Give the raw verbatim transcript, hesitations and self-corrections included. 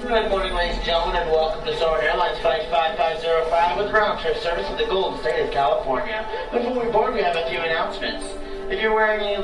Good morning, ladies and gentlemen, and welcome to Soarin' Airlines Flight five five zero five with round-trip service to the Golden State of California. Before we board, we have a few announcements. If you're wearing any